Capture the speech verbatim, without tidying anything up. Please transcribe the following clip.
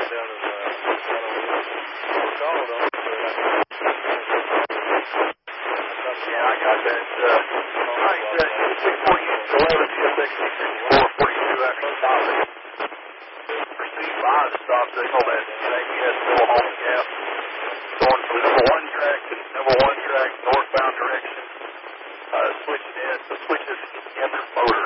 down in, uh, Colorado, but yeah, I got that. Uh, all right, uh, six forty-eight, eleven, C S X sixty-four forty-two after stopping. Proceed by the stop signal at N A B S Oklahoma Gap. Going from number one track to number one track, northbound direction. Uh, switching in, so switches in motor.